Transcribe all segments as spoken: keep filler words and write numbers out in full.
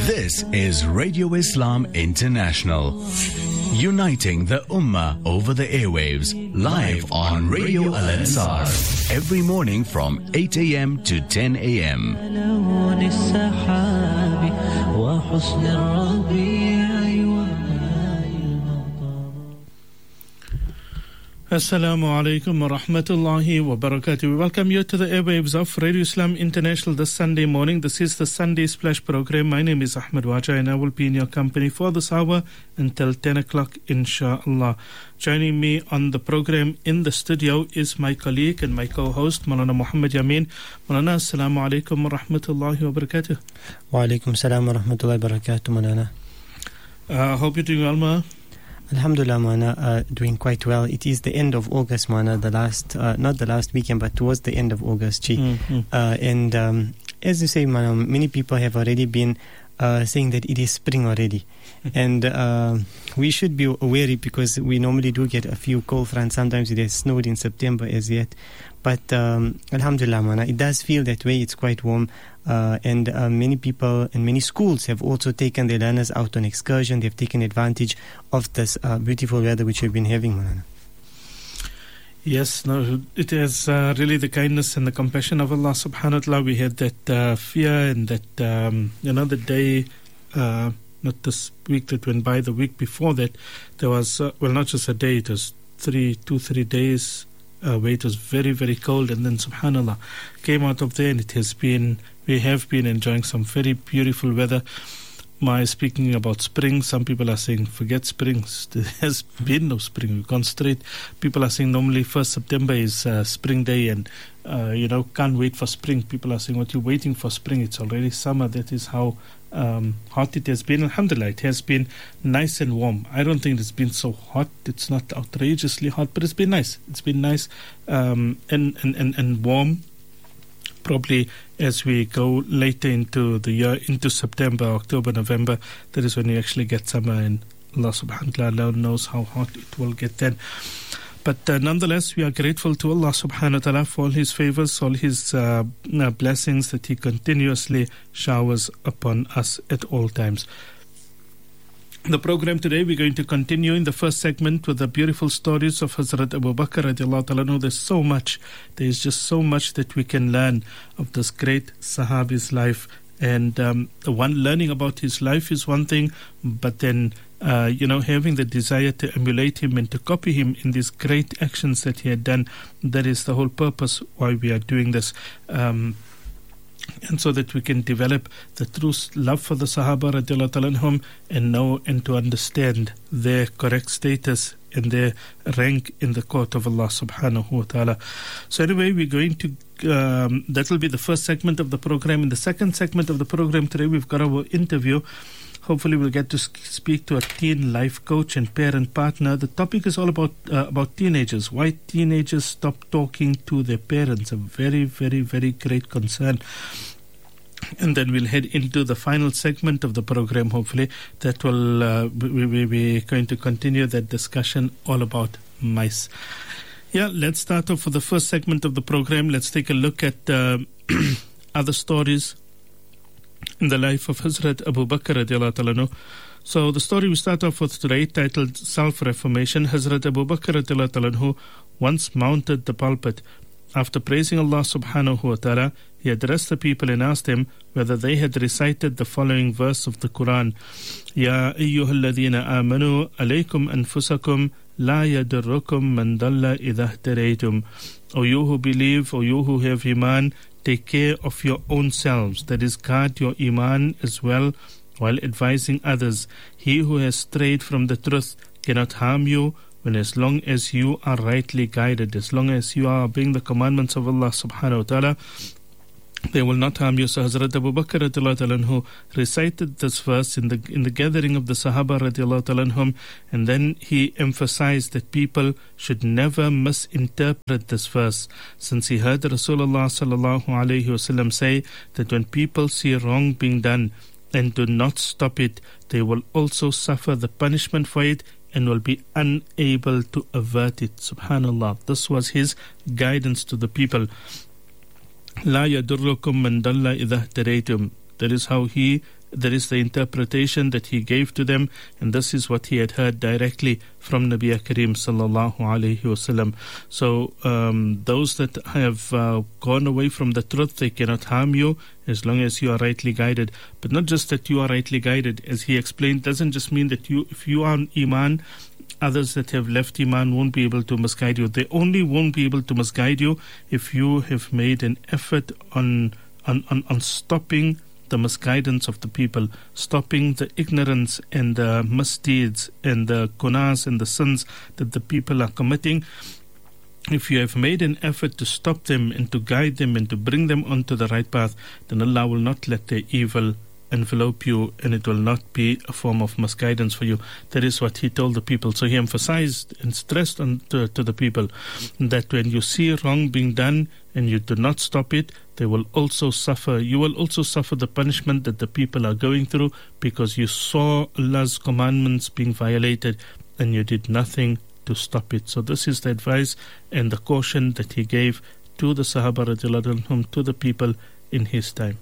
This is Radio Islam International, uniting the Ummah over the airwaves, live on Radio Al-Ansar, every morning from eight a.m. to ten a.m. Assalamu alaikum wa rahmatullahi wa barakatuh. We welcome you to the airwaves of Radio Islam International this Sunday morning. This is the Sunday Splash program. My name is Ahmed Waja and I will be in your company for this hour until ten o'clock, inshallah. Joining me on the program in the studio is my colleague and my co-host, Maulana Muhammad Yameen. Maulana, assalamu alaikum wa rahmatullahi wa barakatuh. Wa alaikum salam wa rahmatullahi wa barakatuh, Maulana. I uh, hope you're doing well, Ma. Alhamdulillah, Mana, uh, doing quite well. It is the end of August, Mana, the last, uh, not the last weekend, but towards the end of August. Mm-hmm. Uh, and um, as you say, Mana, many people have already been uh, saying that it is spring already. Mm-hmm. And uh, we should be wary because we normally do get a few cold fronts. Sometimes it has snowed in September as yet. But um, Alhamdulillah, Mana, it does feel that way. It's quite warm. Uh, and uh, many people and many schools have also taken their learners out on excursion. They've taken advantage of this uh, beautiful weather which we've been having, Malana. Yes, no, it is uh, really the kindness and the compassion of Allah subhanahu wa ta'ala. We had that uh, fear and that, um, you know, the day, uh, not this week that went by, the week before that, there was, uh, well, not just a day, it was three, two, three days uh, where it was very, very cold. And then, subhanallah, came out of there and it has been... We have been enjoying some very beautiful weather. My speaking about spring, some people are saying, forget spring. There has been no spring. We've gone straight. People are saying normally first September is uh, spring day and, uh, you know, can't wait for spring. People are saying, what, you're waiting for spring? It's already summer. That is how um, hot it has been. Alhamdulillah, it has been nice and warm. I don't think it's been so hot. It's not outrageously hot, but it's been nice. It's been nice um, and, and, and, and warm. Probably as we go later into the year, into September, October, November, that is when you actually get summer, and Allah subhanahu wa ta'ala knows how hot it will get then. But uh, nonetheless, we are grateful to Allah subhanahu wa ta'ala for all His favors, all His uh, blessings that He continuously showers upon us at all times. The program today, we're going to continue in the first segment with the beautiful stories of Hazrat Abu Bakr radiallahu ta'ala. There's so much, there's just so much that we can learn of this great Sahabi's life. And um, the one learning about his life is one thing, but then, uh, you know, having the desire to emulate him and to copy him in these great actions that he had done, that is the whole purpose why we are doing this. Um, And so that we can develop the true love for the Sahaba radiallahu ta'ala anhum and know and to understand their correct status and their rank in the court of Allah subhanahu wa ta'ala. So anyway, we're going to, um, that will be the first segment of the program. In the second segment of the program today, we've got our interview. Hopefully we'll get to speak to a teen life coach and parent partner. The topic is all about uh, about teenagers. Why teenagers stop talking to their parents. A very, very, very great concern. And then we'll head into the final segment of the program, hopefully. That will, uh, we, we, we're going to continue that discussion all about mice. Yeah, let's start off with the first segment of the program. Let's take a look at uh, other stories in the life of Hazrat Abu Bakr radiallahu ta'ala. So the story we start off with today, titled Self-Reformation. Hazrat Abu Bakr radiallahu ta'ala once mounted the pulpit. After praising Allah subhanahu wa ta'ala, he addressed the people and asked them whether they had recited the following verse of the Quran. Ya ayyuhal ladhina amanu alaykum anfusakum la yadurrukum man dalla idha ihtaraytum. O you who believe, O you who have iman, take care of your own selves, that is, guard your iman as well while advising others. He who has strayed from the truth cannot harm you when as long as you are rightly guided, as long as you are obeying the commandments of Allah subhanahu wa ta'ala, they will not harm you. So Hazrat Abu Bakr radiallahu ta'ala anhu recited this verse in the in the gathering of the Sahaba radiallahu ta'ala anhum, and then he emphasized that people should never misinterpret this verse, since he heard Rasulullah sallallahu alayhi wasallam say that when people see wrong being done and do not stop it, they will also suffer the punishment for it and will be unable to avert it. Subhanallah. This was his guidance to the people. La yadurrukum man dalla idha ihtaraytum. That is how he there is the interpretation that he gave to them, and this is what he had heard directly from Nabi Kareem sallallahu alaihi wasallam. So um, those that have uh, gone away from the truth, they cannot harm you as long as you are rightly guided. But not just that you are rightly guided, as he explained, doesn't just mean that you, if you are on Iman, others that have left Iman won't be able to misguide you. They only won't be able to misguide you if you have made an effort on on, on, on stopping the misguidance of the people, stopping the ignorance and the misdeeds and the gunas and the sins that the people are committing. If you have made an effort to stop them and to guide them and to bring them onto the right path, then Allah will not let their evil envelope you, and it will not be a form of misguidance for you. That is what he told the people. So he emphasized and stressed on to, to the people that when you see wrong being done and you do not stop it, they will also suffer. You will also suffer the punishment that the people are going through because you saw Allah's commandments being violated and you did nothing to stop it. So this is the advice and the caution that he gave to the Sahaba radiallahu anhum, to the people in his time.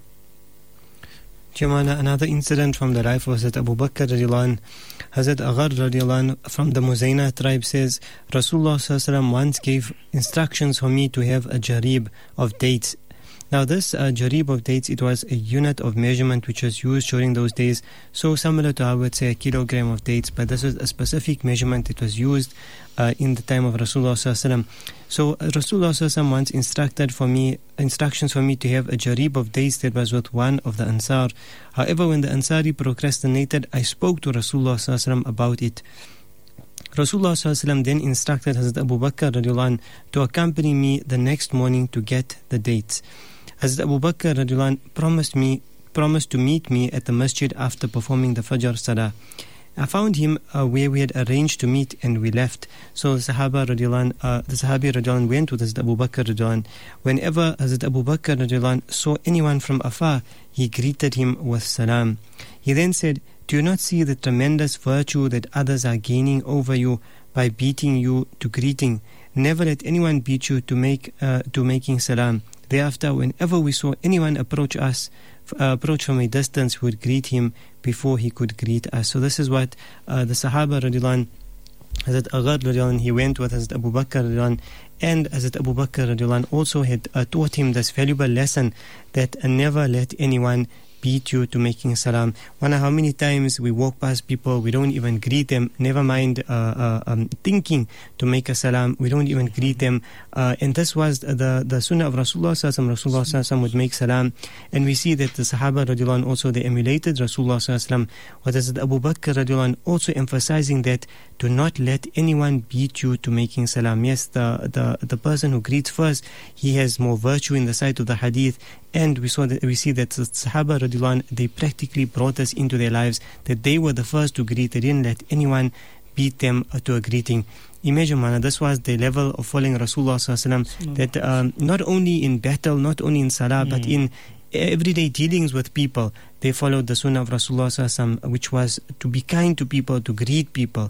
Jamana, another incident from the life of Hazrat Abu Bakr radiallahu anhu. Hazrat Aghar radiallahu anhu from the Muzayna tribe says, Rasulullah sallallahu alaihi wasallam once gave instructions for me to have a jarib of dates. Now this uh, jarib of dates, it was a unit of measurement which was used during those days, so similar to, I would say, a kilogram of dates, but this was a specific measurement that was used uh, in the time of Rasulullah sallallahu alaihi wasallam. So uh, Rasulullah sallallahu alaihi wasallam once instructed for me, instructions for me to have a jarib of dates that was with one of the Ansar. However, when the Ansari procrastinated, I spoke to Rasulullah sallallahu alaihi wasallam about it. Rasulullah sallallahu alaihi wasallam then instructed Hazrat Abu Bakr radiallahu anhu to accompany me the next morning to get the dates. Hazrat Abu Bakr radiallahu anhu promised me, promised to meet me at the masjid after performing the Fajr Salah. I found him uh, where we had arranged to meet, and we left. So the Sahaba radiallahu anhu, uh, the Sahabi radiallahu anhu went with Hazrat Abu Bakr radiallahu anhu. Whenever Hazrat Abu Bakr radiallahu anhu saw anyone from afar, he greeted him with salam. He then said, "Do you not see the tremendous virtue that others are gaining over you by beating you to greeting? Never let anyone beat you to make uh, to making salam." Thereafter, whenever we saw anyone approach us, uh, approach from a distance, we would greet him before he could greet us. So this is what uh, the Sahaba radiallahu anhu, Hazrat Aghar radiallahu anhu, he went with Hazrat Abu Bakr radiallahu anhu, and Hazrat Abu Bakr radiallahu anhu also had uh, taught him this valuable lesson that uh, never let anyone beat you to making salam. Wonder how many times we walk past people, we don't even greet them, never mind uh, uh, um, thinking to make a salam, we don't even greet them. Uh, and this was the, the sunnah of Rasulullah sallallahu alaihi wasallam. Rasulullah sallallahu alaihi wasallam would make salam, and we see that the Sahaba radiallahu anhu also, they emulated Rasulullah sallallahu alaihi wasallam. What is Abu Bakr radiallahu anhu also emphasizing that do not let anyone beat you to making salam. Yes, the, the, the person who greets first, he has more virtue in the sight of the hadith. And we saw that we see that the Sahaba radiallahu anhu, they practically brought us into their lives, that they were the first to greet. They didn't let anyone beat them to a greeting. Imagine, man, this was the level of following Rasulullah sallallahu alaihi wasallam, that um, not only in battle, not only in salah, mm. but in everyday dealings with people, they followed the sunnah of Rasulullah sallallahu alaihi wasallam, which was to be kind to people, to greet people.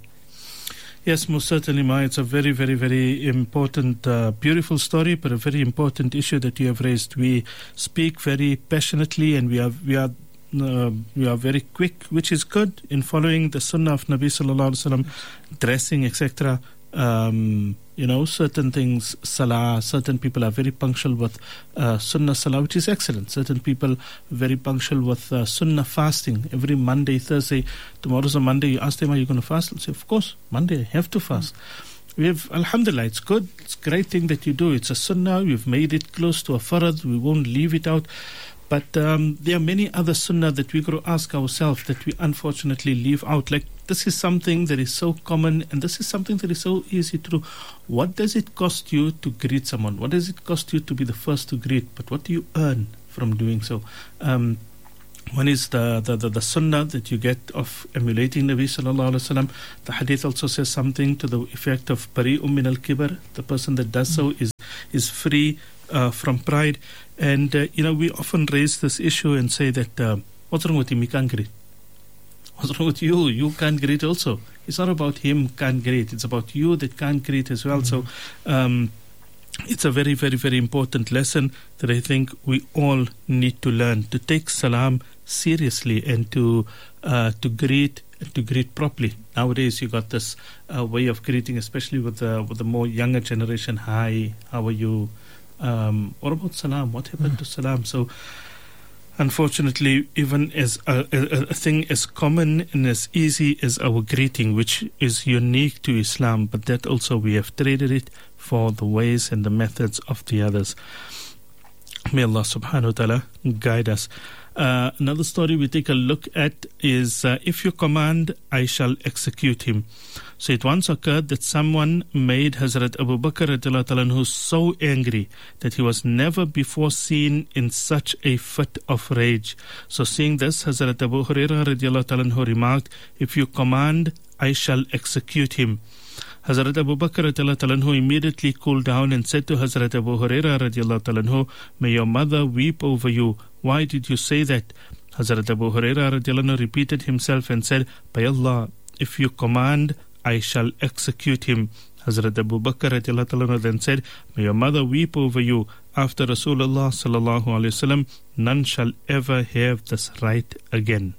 Yes, most certainly, Ma. It's a very, very, very important, uh, beautiful story, but a very important issue that you have raised. We speak very passionately, and we are we are uh, we are very quick, which is good in following the Sunnah of Nabi sallallahu alaihi wasallam, dressing, et cetera. Um, you know, certain things, salah, certain people are very punctual with uh, sunnah salah, which is excellent. Certain people very punctual with uh, sunnah fasting. Every Monday, Thursday, tomorrow's a Monday, you ask them, are you going to fast? They'll say, of course, Monday, I have to fast. Mm. We have, alhamdulillah, it's good, it's a great thing that you do. It's a sunnah, we've made it close to a farad, we won't leave it out. But um, there are many other sunnah that we've got to ask ourselves that we unfortunately leave out. Like, this is something that is so common, and this is something that is so easy to do. What does it cost you to greet someone? What does it cost you to be the first to greet? But what do you earn from doing so? Um, one is the, the, the, the sunnah that you get of emulating Nabi sallallahu alaihi wasallam. The hadith also says something to the effect of bari'um min al-kibr. The person that does so is, is free uh, from pride. And, uh, you know, we often raise this issue and say that, uh, what's wrong with him? He can't greet. What's wrong with you? You can't greet also. It's not about him can't greet. It's about you that can't greet as well. Mm-hmm. So um, it's a very, very, very important lesson that I think we all need to learn. To take salam seriously and to uh, to greet to greet properly. Nowadays, you got this uh, way of greeting, especially with the with the more younger generation. Hi, how are you? Um, what about salam? What happened to salam? So, unfortunately, even as a, a, a thing as common and as easy as our greeting, which is unique to Islam, but that also we have traded it for the ways and the methods of the others. May Allah subhanahu wa ta'ala guide us. Uh, another story we take a look at is uh, if you command, I shall execute him. So it once occurred that someone made Hazrat Abu Bakr radiallahu ta'ala anhu so angry that he was never before seen in such a fit of rage. So seeing this, Hazrat Abu Hurairah radiallahu ta'ala anhu remarked, if you command, I shall execute him. Hazrat Abu Bakr radiallahu ta'ala anhu immediately cooled down and said to Hazrat Abu Hurairah radiallahu ta'ala anhu, may your mother weep over you. Why did you say that? Hazrat Abu Hurairah radiallahu anhu repeated himself and said, by Allah, if you command, I shall execute him. Hazrat Abu Bakr radiallahu ta'ala anhu then said, may your mother weep over you. After Rasulullah sallallahu alayhi wasallam, none shall ever have this right again.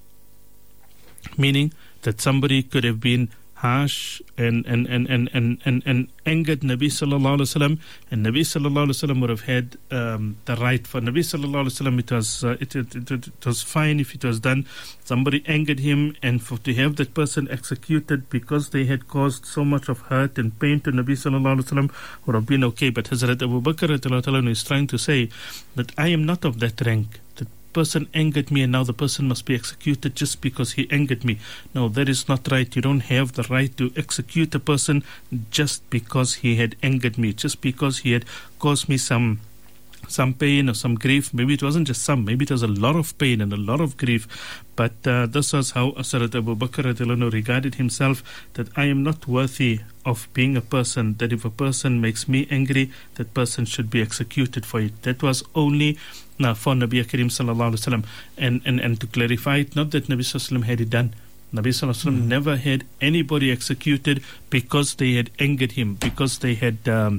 Meaning that somebody could have been harsh and and, and, and, and, and, and angered Nabi sallallahu alayhi wasallam, and Nabi sallallahu alayhi wasallam would have had um, the right. For Nabi sallallahu alayhi wasallam, it was uh, it, it, it, it was fine if it was done. Somebody angered him, and for to have that person executed because they had caused so much of hurt and pain to Nabi sallallahu alayhi wasallam would have been okay. But Hazrat Abu Bakr radiallahu ta'ala is trying to say that I am not of that rank. That person angered me and now the person must be executed just because he angered me. No, that is not right. You don't have the right to execute a person just because he had angered me, just because he had caused me some some pain or some grief. Maybe it wasn't just some, maybe it was a lot of pain and a lot of grief. But uh, this was how Hazrat Abu Bakr radiallahu anhu regarded himself, that I am not worthy of being a person, that if a person makes me angry, that person should be executed for it. That was only uh, for Nabi Karim sallallahu alaihi wasallam. And, and, and to clarify it, not that Nabi sallallahu alaihi wasallam had it done. Nabi sallallahu alaihi wasallam mm. never had anybody executed because they had angered him, because they had... Um,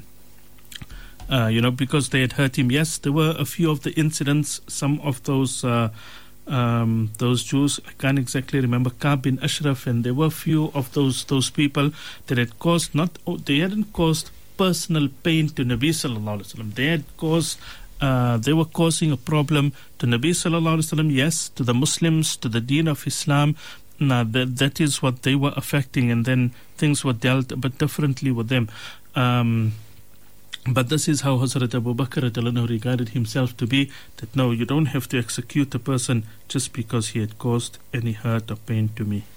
Uh, you know, because they had hurt him. Yes, there were a few of the incidents, some of those uh, um, those Jews, I can't exactly remember, Ka'b bin Ashraf, and there were a few of those those people that had caused, not, they hadn't caused personal pain to Nabi sallallahu alaihi wasallam. They had caused, uh, they were causing a problem to Nabi sallallahu alaihi wasallam, yes, to the Muslims, to the deen of Islam. Now, that, that is what they were affecting, and then things were dealt a bit differently with them. Um, But this is how Hazrat Abu Bakr regarded himself to be, that no, you don't have to execute a person just because he had caused any hurt or pain to me.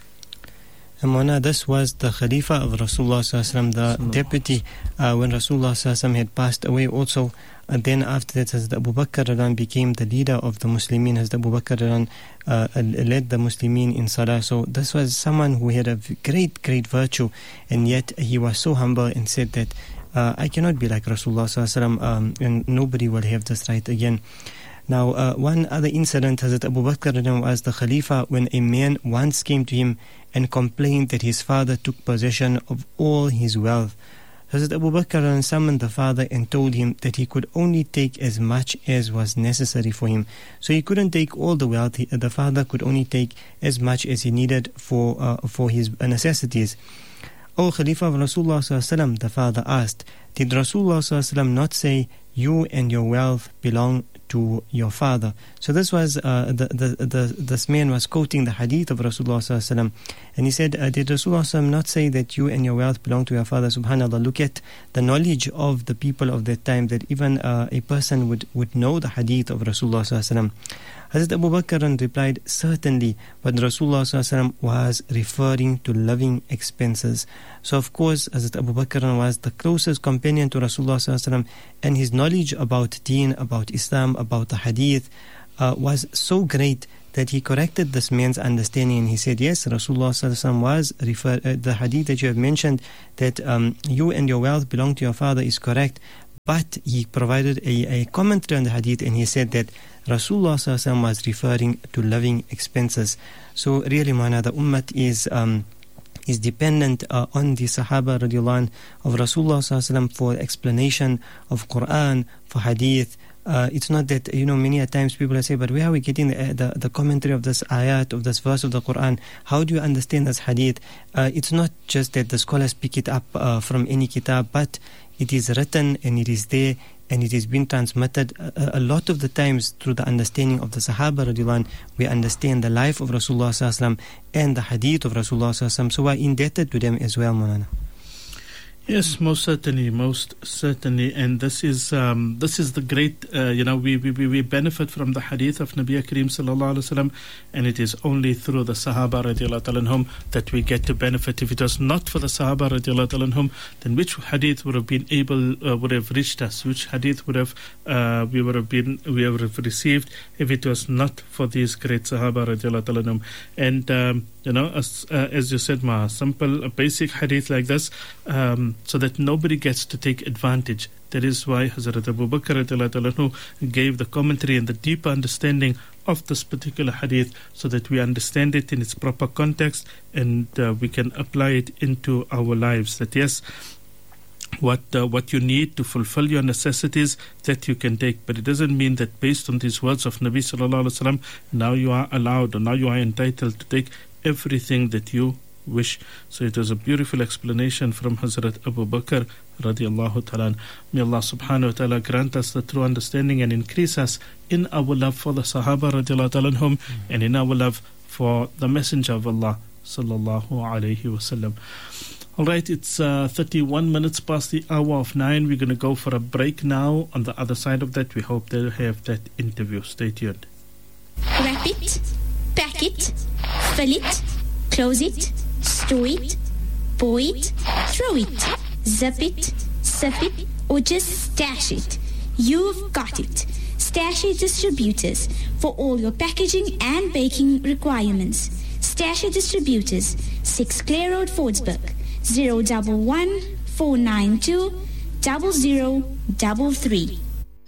And Mona, this was the Khalifa of Rasulullah sallallahu alaihi wasallam, the deputy uh, when Rasulullah sallallahu alaihi wasallam had passed away also. And then after that, Hazrat Abu Bakr became the leader of the Muslimin. Hazrat Abu Bakr uh, led the Muslimin in Salah. So this was someone who had a great, great virtue, and yet he was so humble and said that Uh, I cannot be like Rasulullah sallallahu alaihi wasallam, um, and nobody will have this right again. Now, uh, one other incident, Hazrat Abu Bakr was the Khalifa when a man once came to him and complained that his father took possession of all his wealth. Hazrat Abu Bakr summoned the father and told him that he could only take as much as was necessary for him. So he couldn't take all the wealth. He, the father could only take as much as he needed for uh, for his necessities. O Khalifa of Rasulullah sallallahu alaihi wasallam, the father asked, did Rasulullah sallallahu alaihi wasallam not say, you and your wealth belong to your father? So this was, uh, the, the, the, this man was quoting the hadith of Rasulullah sallallahu alaihi wasallam. And he said, uh, did Rasulullah sallallahu alaihi wasallam not say that you and your wealth belong to your father? Subhanallah, look at the knowledge of the people of that time, that even uh, a person would, would know the hadith of Rasulullah sallallahu alaihi wasallam. Hazrat Abu Bakr replied, certainly, but Rasulullah sallallahu alaihi wasallam was referring to living expenses. So of course, Hazrat Abu Bakr was the closest companion to Rasulullah sallallahu alaihi wasallam, and his knowledge about deen, about Islam, about the hadith uh, was so great that he corrected this man's understanding, and he said, yes, Rasulullah sallallahu alaihi wasallam was refer uh, the hadith that you have mentioned, that um, you and your wealth belong to your father, is correct. But he provided a, a commentary on the hadith, and he said that Rasulullah sallallahu alaihi wasallam was referring to living expenses. So really, Mana, the ummah is um, is dependent uh, on the Sahaba radiallahu anh of Rasulullah sallallahu alaihi wasallam for explanation of Quran, for hadith. Uh, it's not that, you know, many a times people say, but where are we getting the, the, the commentary of this ayat, of this verse of the Quran? How do you understand this hadith? Uh, it's not just that the scholars pick it up uh, from any kitab, but it is written and it is there and it is being transmitted. A, a lot of the times through the understanding of the Sahaba radiallahu anh, we understand the life of Rasulullah sallallahu alaihi wasallam and the hadith of Rasulullah sallallahu alaihi wasallam. So we're indebted to them as well, Maulana. Yes, most certainly, most certainly, and this is um, this is the great, uh, you know, we, we we benefit from the hadith of Nabi Kareem sallallahu alaihi wasallam, and it is only through the Sahaba radiallahu ta'ala anhum that we get to benefit. If it was not for the Sahaba radiallahu ta'ala anhum, then which hadith would have been able, uh, would have reached us? Which hadith would have uh, we would have been, we would have received if it was not for these great Sahaba radiallahu ta'ala anhum? And um, you know, as, uh, as you said, Ma, simple, a basic hadith like this, um, so that nobody gets to take advantage. That is why Hazrat Abu Bakr radiallahu anhu gave the commentary and the deeper understanding of this particular hadith, so that we understand it in its proper context and uh, we can apply it into our lives. That yes, what uh, what you need to fulfill your necessities, that you can take, but it doesn't mean that based on these words of Nabi sallallahu alaihi wasallam, now you are allowed or now you are entitled to take everything that you wish. So it was a beautiful explanation from Hazrat Abu Bakr radiallahu ta'ala. May Allah subhanahu wa ta'ala grant us the true understanding and increase us in our love for the Sahaba radiallahu ta'ala anhum, mm-hmm. and in our love for the Messenger of Allah sallallahu alayhi wa sallam. Alright, it's uh, thirty-one minutes past the hour of nine. We're going to go for a break now. On the other side of that, we hope they'll have that interview. Stay tuned. Wrap it, pack it, fill it, close it, store it, pour it, throw it, zip it, sip it, or just stash it. You've got it. Stash It Distributors for all your packaging and baking requirements. Stash It Distributors, six Clare Road, Fordsburg, zero one one, four nine two, zero zero three three.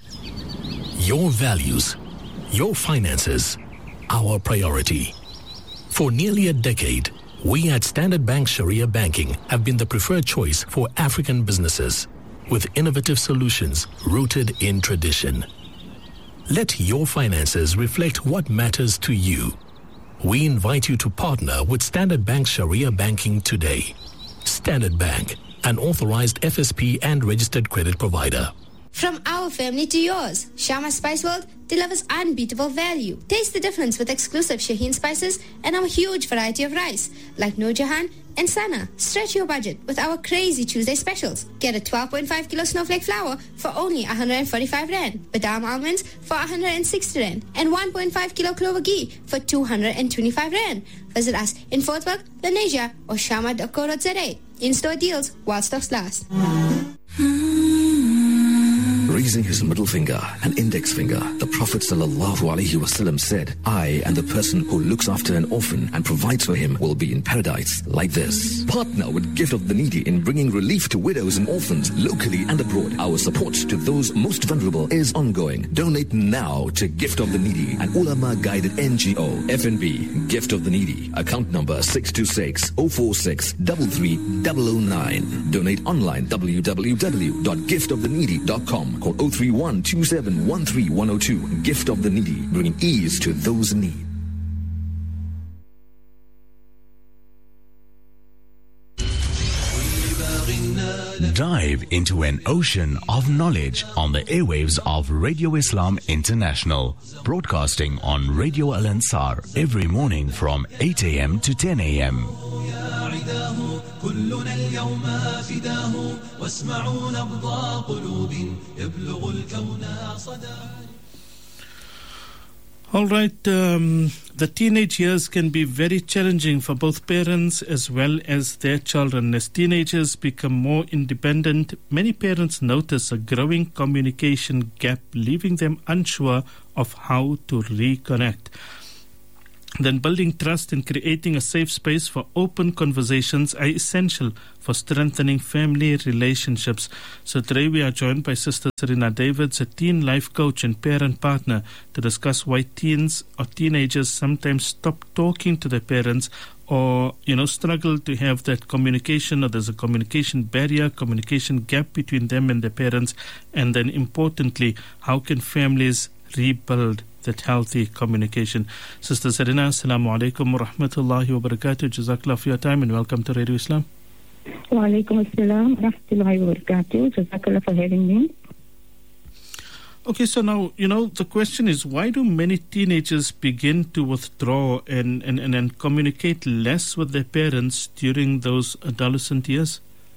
Your values, your finances, our priority. For nearly a decade, we at Standard Bank Sharia Banking have been the preferred choice for African businesses, with innovative solutions rooted in tradition. Let your finances reflect what matters to you. We invite you to partner with Standard Bank Sharia Banking today. Standard Bank, an authorized F S P and registered credit provider. From our family to yours, Shama Spice World delivers unbeatable value. Taste the difference with exclusive Shaheen spices and our huge variety of rice, like Noor Jahan and Sana. Stretch your budget with our crazy Tuesday specials. Get a twelve point five kilo snowflake flour for only one hundred forty-five rand, Badam almonds for one hundred sixty rand, and one point five kilo clover ghee for two hundred twenty-five rand. Visit us in Fordsburg, Lenasia, or shama dot co dot z a. In-store deals while stocks last. Raising his middle finger and index finger, the Prophet ﷺ said, I and the person who looks after an orphan and provides for him will be in paradise like this. Partner with Gift of the Needy in bringing relief to widows and orphans locally and abroad. Our support to those most vulnerable is ongoing. Donate now to Gift of the Needy, an ulama guided N G O. F N B, Gift of the Needy, account number six two six, zero four six, three three zero zero nine. Donate online, w w w dot gift of the needy dot com. Call zero three one, two seven one three one zero two. Gift of the Needy, bringing ease to those in need. Dive into an ocean of knowledge on the airwaves of Radio Islam International, broadcasting on Radio Al Ansar every morning from eight a m to ten a m All right, um, the teenage years can be very challenging for both parents as well as their children. As teenagers become more independent, many parents notice a growing communication gap, leaving them unsure of how to reconnect. then building trust and creating a safe space for open conversations are essential for strengthening family relationships. So today we are joined by Sister Serena Davids, a teen life coach and parent partner, to discuss why teens or teenagers sometimes stop talking to their parents or, you know, struggle to have that communication, or there's a communication barrier, communication gap between them and their parents. And then importantly, how can families rebuild that healthy communication? Sister Serena, Assalamu alaikum wa rahmatullahi wa barakatuh. Jazakallah for your time and welcome to Radio Islam. Wa alaikum assalam wa rahmatullahi wa barakatuh. Jazakallah for having me. Okay, so now, you know, the question is, why do many teenagers begin to withdraw and, and, and, and communicate less with their parents during those adolescent years?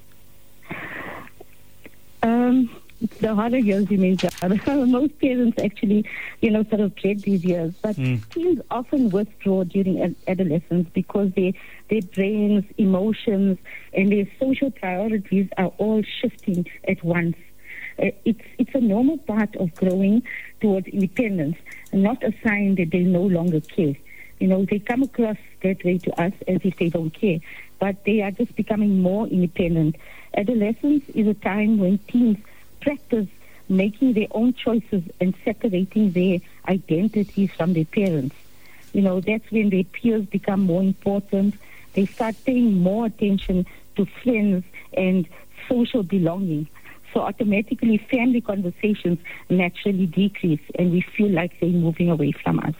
Um... The harder years you mean, most parents actually, you know, sort of dread these years. But mm. teens often withdraw during ad- adolescence because they, their brains, emotions, and their social priorities are all shifting at once. Uh, it's it's a normal part of growing towards independence, and not a sign that they no longer care. You know, they come across that way to us as if they don't care, but they are just becoming more independent. Adolescence is a time when teens practice making their own choices and separating their identities from their parents. You know, that's when their peers become more important. They start paying more attention to friends and social belonging. So automatically family conversations naturally decrease and we feel like they're moving away from us.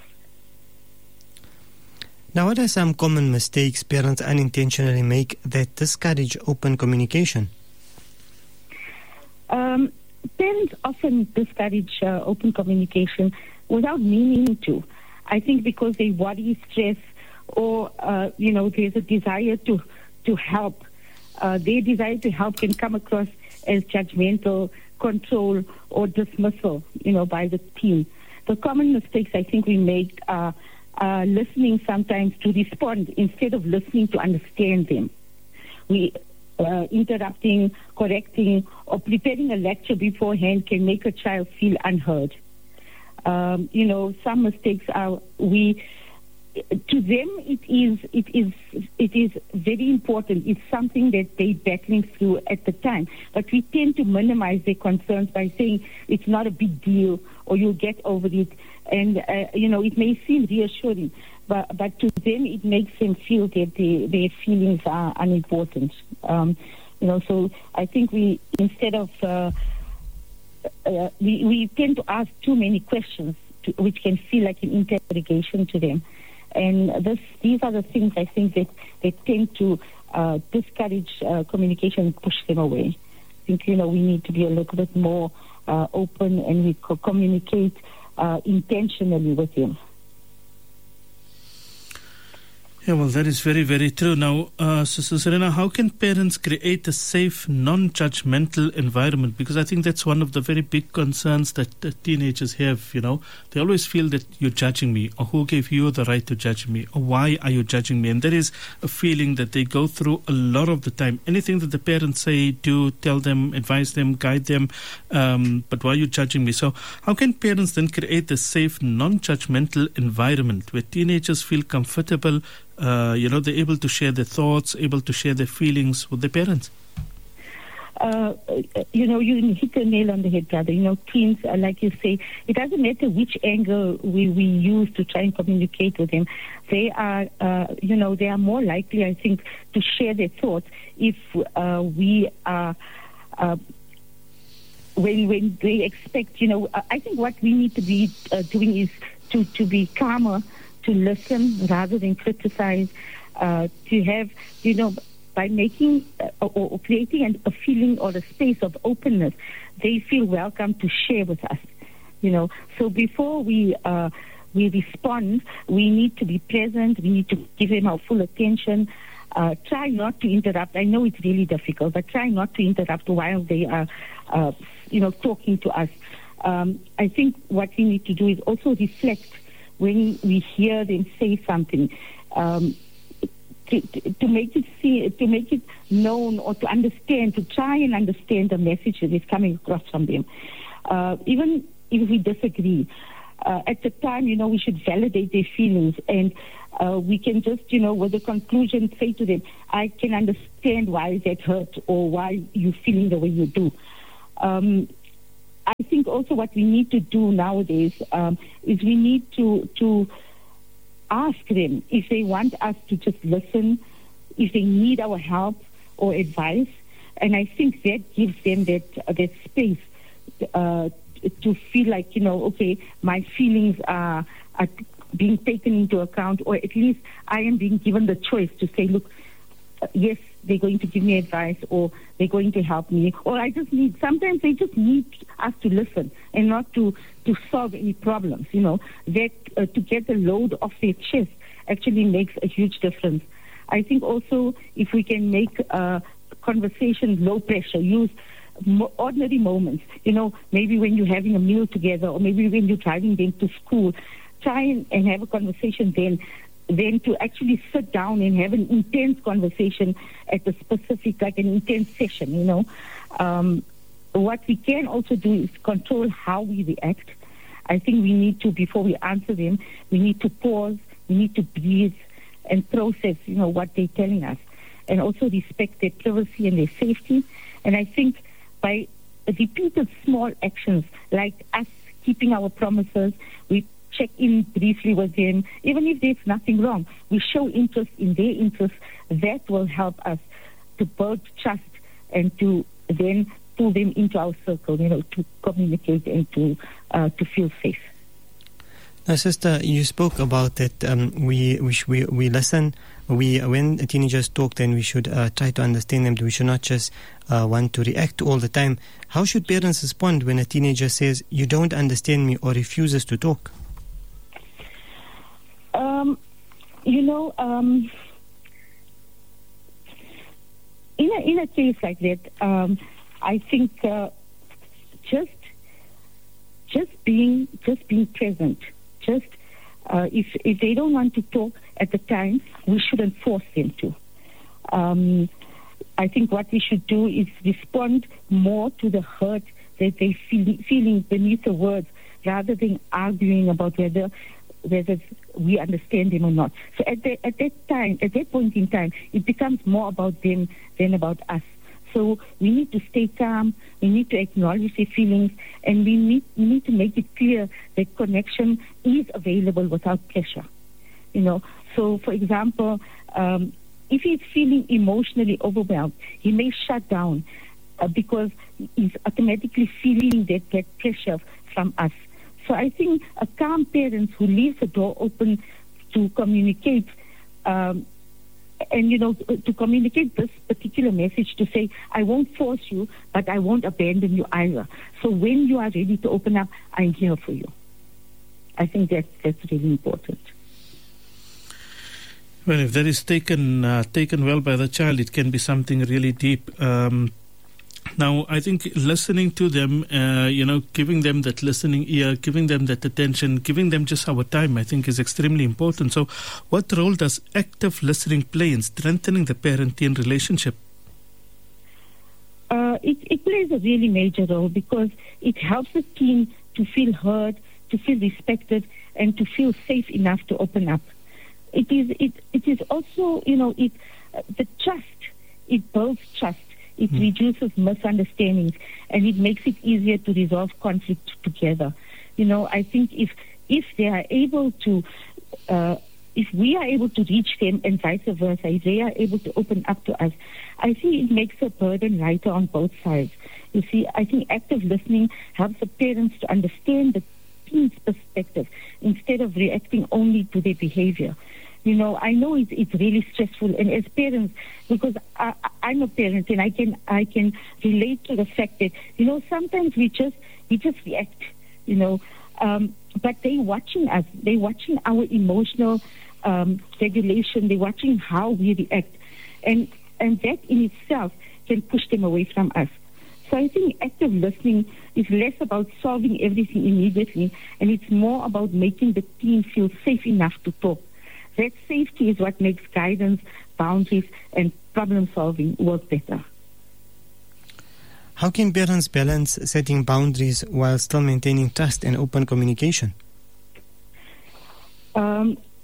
Now, what are some common mistakes parents unintentionally make that discourage open communication? Um, parents often discourage uh, open communication without meaning to. I think because they worry, stress, or, uh, you know, there's a desire to, to help. Uh, their desire to help can come across as judgmental, control, or dismissal, you know, by the teen. The common mistakes I think we make are uh, listening sometimes to respond instead of listening to understand them. We... Uh, interrupting, correcting, or preparing a lecture beforehand can make a child feel unheard. Um, you know, some mistakes are we. To them, it is it is it is very important. It's something that they're battling through at the time. But we tend to minimize their concerns by saying it's not a big deal or you'll get over it. And uh, you know, it may seem reassuring. But, but to them, it makes them feel that they, their feelings are unimportant. Um, you know, so I think we, instead of, uh, uh, we, we tend to ask too many questions, to, which can feel like an interrogation to them. And this, these are the things I think that they tend to uh, discourage uh, communication and push them away. I think, you know, we need to be a little bit more uh, open and we co- communicate uh, intentionally with them. Yeah, well, that is very, very true. Now, uh, Sister Serena, how can parents create a safe, non-judgmental environment? Because I think that's one of the very big concerns that uh, teenagers have, you know. They always feel that you're judging me, or who gave you the right to judge me, or why are you judging me? And that is a feeling that they go through a lot of the time. Anything that the parents say, do, tell them, advise them, guide them, um, but why are you judging me? So how can parents then create a safe, non-judgmental environment where teenagers feel comfortable, Uh, you know, they're able to share their thoughts, able to share their feelings with their parents? Uh, you know, you hit the nail on the head, brother. You know, teens, uh, like you say, it doesn't matter which angle we, we use to try and communicate with them. They are, uh, you know, they are more likely, I think, to share their thoughts if uh, we are, uh, when, when they expect, you know, I think what we need to be uh, doing is to, to be calmer, to listen rather than criticize, uh, to have, you know, by making uh, or, or creating an, a feeling or a space of openness, they feel welcome to share with us, you know. So before we uh, we respond, we need to be present, we need to give them our full attention, uh, try not to interrupt. I know it's really difficult, but try not to interrupt while they are, uh, you know, talking to us. Um, I think what we need to do is also reflect when we hear them say something, um, to, to, to make it see, to make it known or to understand, to try and understand the message that is coming across from them. Uh, even if we disagree, uh, at the time, you know, we should validate their feelings and Uh, we can just, you know, with the conclusion, say to them, I can understand why that hurt or why you're feeling the way you do. Um, I think also what we need to do nowadays um, is we need to, to ask them if they want us to just listen, if they need our help or advice. And I think that gives them that, uh, that space uh, to feel like, you know, okay, my feelings are, are being taken into account, or at least I am being given the choice to say, look, uh, yes, they're going to give me advice, or they're going to help me, or I just need, sometimes they just need us to listen and not to, to solve any problems, you know, that uh, to get the load off their chest actually makes a huge difference. I think also if we can make uh, conversation low pressure, use mo- ordinary moments, you know, maybe when you're having a meal together, or maybe when you're driving them to school, try and, and have a conversation then, then to actually sit down and have an intense conversation at a specific, like an intense session, you know. Um, what we can also do is control how we react. I think we need to, before we answer them, we need to pause, we need to breathe and process, you know, what they're telling us, and also respect their privacy and their safety. And I think by repeated small actions, like us keeping our promises, we check in briefly with them, even if there's nothing wrong, we show interest in their interests, that will help us to build trust and to then pull them into our circle, you know, to communicate and to uh, to feel safe. Now, sister, you spoke about that um, we, we, sh- we we listen. We when teenagers talk, then we should uh, try to understand them. We should not just uh, want to react all the time. How should parents respond when a teenager says, "You don't understand me," or refuses to talk? Um, you know, um, in a in a case like that, um, I think uh, just just being just being present. Just uh, if if they don't want to talk at the time, we shouldn't force them to. Um, I think what we should do is respond more to the hurt that they feel feeling beneath the words, rather than arguing about whether whether we understand them or not. So at the, at that time, at that point in time, it becomes more about them than about us. So we need to stay calm, we need to acknowledge their feelings, and we need, we need to make it clear that connection is available without pressure. You know, so for example, um, if he's feeling emotionally overwhelmed, he may shut down uh, because he's automatically feeling that, that pressure from us. So I think a calm parent who leaves the door open to communicate, um, and, you know, to communicate this particular message, to say, I won't force you, but I won't abandon you either. So when you are ready to open up, I'm here for you. I think that's, that's really important. Well, if that is taken uh, taken well by the child, it can be something really deep. Um, now, I think listening to them, uh, you know, giving them that listening ear, giving them that attention, giving them just our time, I think is extremely important. So what role does active listening play in strengthening the parent-teen relationship? Uh, it, it plays a really major role because it helps the teen to feel heard, to feel respected, and to feel safe enough to open up. It is it it is also, you know, it uh, the trust, it builds trust, it mm. reduces misunderstandings, and it makes it easier to resolve conflict together. You know, I think if if they are able to, uh, if we are able to reach them and vice versa, if they are able to open up to us, I think it makes the burden lighter on both sides. You see, I think active listening helps the parents to understand the teen's perspective instead of reacting only to their behavior. You know, I know it's, it's really stressful, and as parents, because I, I'm a parent, and I can I can relate to the fact that, you know, sometimes we just we just react, you know, um, but they're watching us, they're watching our emotional um, regulation, they're watching how we react, and and that in itself can push them away from us. So I think active listening is less about solving everything immediately, and it's more about making the teen feel safe enough to talk. That safety is what makes guidance, boundaries, and problem solving work better. How can parents balance setting boundaries while still maintaining trust and open communication? Um,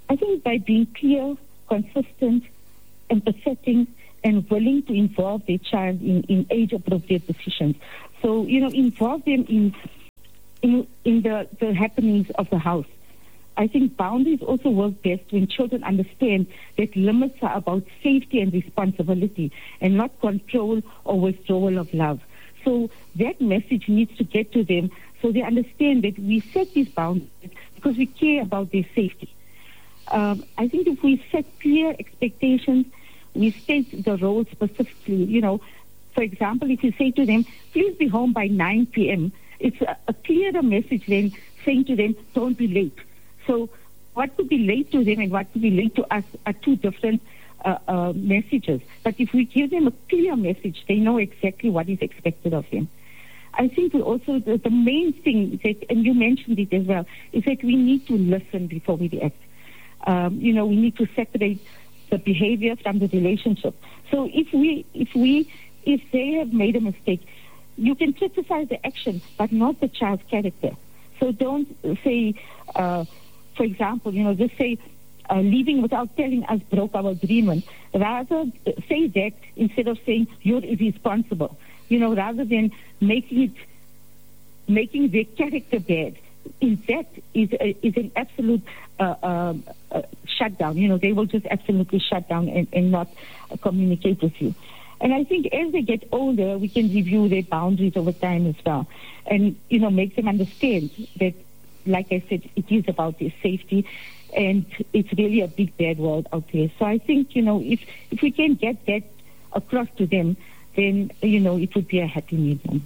I think by being clear, consistent, empathetic, and willing to involve their child in, in age-appropriate decisions. So, you know, involve them in in, in the, the happenings of the house. I think boundaries also work best when children understand that limits are about safety and responsibility and not control or withdrawal of love. So that message needs to get to them so they understand that we set these boundaries because we care about their safety. Um, I think if we set clear expectations, we state the role specifically. You know, for example, if you say to them, please be home by nine p.m., it's a, a clearer message than saying to them, don't be late. So what could be late to them and what could be late to us are two different uh, uh, messages. But if we give them a clear message, they know exactly what is expected of them. I think we also, the, the main thing, is that, and you mentioned it as well, is that we need to listen before we react. Um, you know, we need to separate the behavior from the relationship. So if we, if we, if they have made a mistake, you can criticize the action, but not the child's character. So don't say, uh, for example, you know, just say, uh, leaving without telling us broke our agreement. Rather say that instead of saying you're irresponsible. You know, rather than making it, making their character bad. In that is a, is an absolute uh, uh, uh, shutdown. You know, they will just absolutely shut down and, and not uh, communicate with you. And I think as they get older, we can review their boundaries over time as well, and you know, make them understand that, like I said, it is about their safety, and it's really a big bad world out there. So I think, you know, if if we can get that across to them, then you know it would be a happy medium.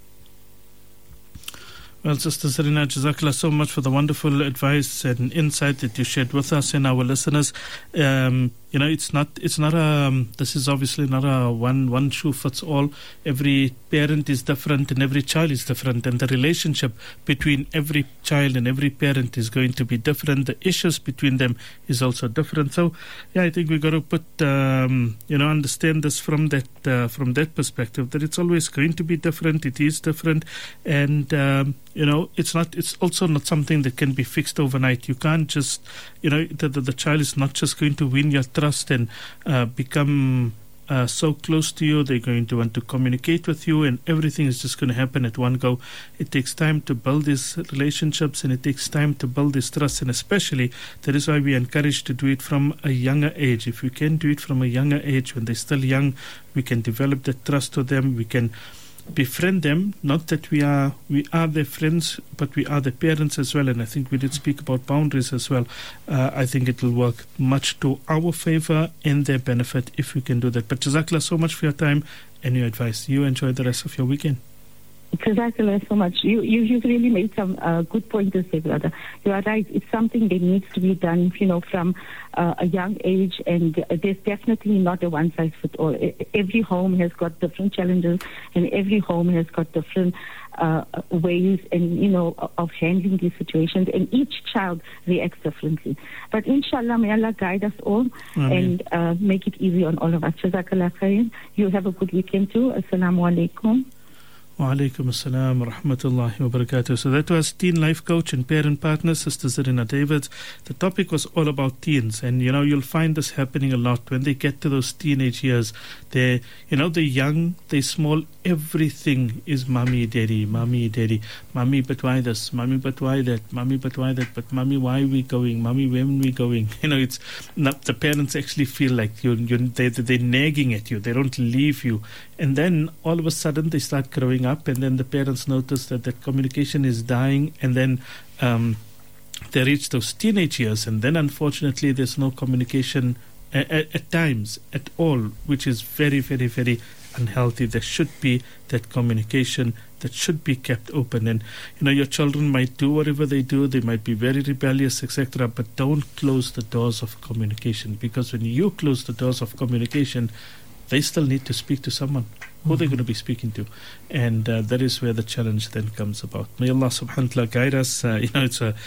Well, Sister Zarina, Jazakallah so much for the wonderful advice and insight that you shared with us and our listeners. Um, you know, it's not, it's not a, um, this is obviously not a one, one shoe fits all. Every parent is different and every child is different, and the relationship between every child and every parent is going to be different. The issues between them is also different. So, yeah, I think we've got to put, um, you know, understand this from that, uh, from that perspective, that it's always going to be different. It is different. And, um, you know, it's not, it's also not something that can be fixed overnight. You can't just, you know, the, the, the child is not just going to win your trust and uh, become uh, so close to you. They're going to want to communicate with you, and everything is just going to happen at one go. It takes time to build these relationships, and it takes time to build this trust, and especially that is why we encourage to do it from a younger age. If we can do it from a younger age, when they're still young, we can develop that trust to them. We can befriend them, not that we are we are their friends, but we are their parents as well. And I think we did speak about boundaries as well. uh, I think it will work much to our favor and their benefit if we can do that. But Jazakallah so much for your time and your advice. You enjoy the rest of your weekend. Jazakallah so much. You, you, you've really made some uh, good pointers there, brother. You are right. It's something that needs to be done, you know, from uh, a young age, and uh, there's definitely not a one-size-fits-all. Every home has got different challenges, and every home has got different uh, ways and, you know, of handling these situations, and each child reacts differently. But inshallah, may Allah guide us all Ameen. and uh, make it easy on all of us. Jazakallah khair. You have a good weekend too. Assalamu alaikum. Wa alaikum assalam wa rahmatullahi wa barakatuh. So that was teen life coach and parent partner, Sister Zarina Davids. The topic was all about teens, and you know, you'll find this happening a lot when they get to those teenage years. They, you know, they're young, they're small, everything is mommy, daddy, mommy, daddy, mommy, but why this, mommy, but why that, mommy, but why that, but mommy, why are we going, mommy, when are we going? You know, it's not, the parents actually feel like you, you they, they're nagging at you, they don't leave you, and then all of a sudden they start growing up, and then the parents notice that that communication is dying, and then um, they reach those teenage years, and then unfortunately there's no communication at, at, at times at all, which is very, very, very unhealthy. There should be that communication that should be kept open, and you know, your children might do whatever they do, they might be very rebellious, etc., but don't close the doors of communication, because when you close the doors of communication, they still need to speak to someone. Who mm-hmm. they're going to be speaking to, and uh, that is where the challenge then comes about. May Allah subhanahu wa ta'ala guide us. Uh, you know, it's a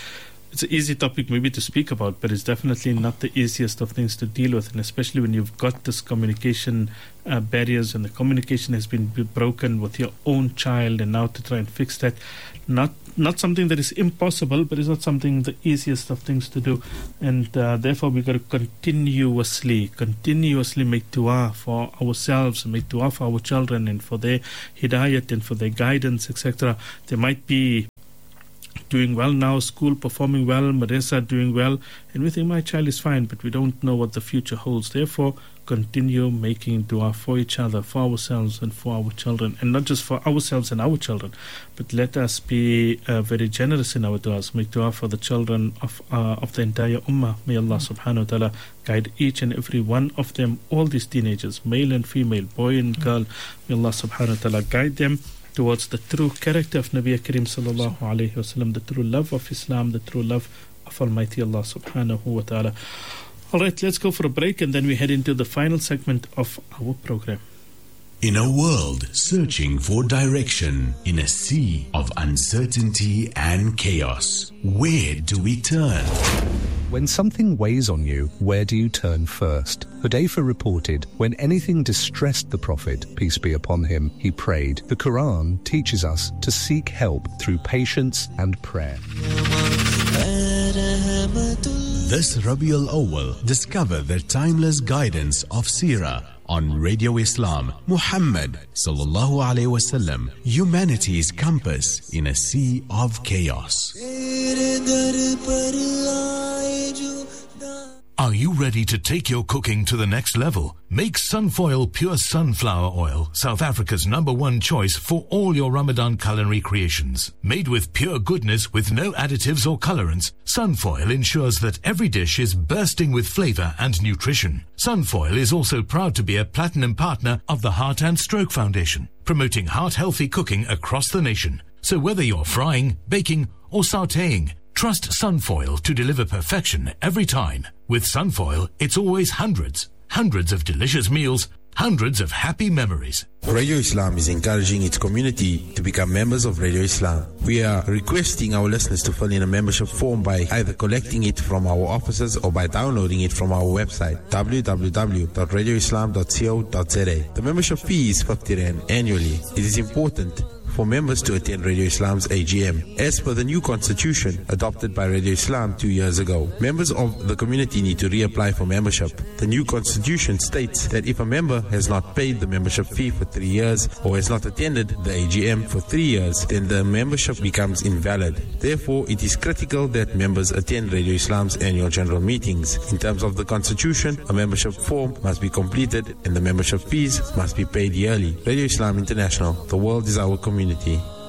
it's an easy topic maybe to speak about, but it's definitely not the easiest of things to deal with, and especially when you've got this communication uh, barriers and the communication has been broken with your own child, and now to try and fix that, not not something that is impossible, but it's not something the easiest of things to do. And uh, therefore we've got to continuously continuously make dua for ourselves, make dua for our children and for their hidayat and for their guidance, etc. They might be doing well now, school performing well, madrasa doing well, and we think my child is fine, but we don't know what the future holds. Therefore, continue making dua for each other, for ourselves and for our children, and not just for ourselves and our children, but let us be uh, very generous in our duas. Make dua for the children of uh, of the entire ummah. May Allah subhanahu wa ta'ala guide each and every one of them, all these teenagers, male and female, boy and girl. May Allah subhanahu wa ta'ala guide them towards the true character of Nabi Karim sallallahu alayhi wa sallam, the true love of Islam, the true love of Almighty Allah subhanahu wa ta'ala. All right, let's go for a break, and then we head into the final segment of our program. In a world searching for direction, in a sea of uncertainty and chaos, where do we turn? When something weighs on you, where do you turn first? Hudayfa reported, when anything distressed the Prophet, peace be upon him, he prayed. The Quran teaches us to seek help through patience and prayer. This Rabiul Awwal, discover the timeless guidance of Seerah on Radio Islam. Muhammad sallallahu alaihi wasallam, humanity's compass in a sea of chaos. Are you ready to take your cooking to the next level? Make Sunfoil Pure Sunflower Oil, South Africa's number one choice for all your Ramadan culinary creations. Made with pure goodness with no additives or colorants, Sunfoil ensures that every dish is bursting with flavor and nutrition. Sunfoil is also proud to be a platinum partner of the Heart and Stroke Foundation, promoting heart-healthy cooking across the nation. So whether you're frying, baking, or sautéing, trust Sunfoil to deliver perfection every time. With Sunfoil, it's always hundreds, hundreds of delicious meals, hundreds of happy memories. Radio Islam is encouraging its community to become members of Radio Islam. We are requesting our listeners to fill in a membership form by either collecting it from our offices or by downloading it from our website, w w w dot radio islam dot co dot z a. The membership fee is fifty rand annually. It is important for members to attend Radio Islam's A G M, as per the new constitution adopted by Radio Islam two years ago. Members of the community need to reapply for membership. The new constitution states that if a member has not paid the membership fee for three years or has not attended the A G M for three years, then the membership becomes invalid. Therefore, it is critical that members attend Radio Islam's annual general meetings. In terms of the constitution, a membership form must be completed and the membership fees must be paid yearly. Radio Islam International, the world is our community.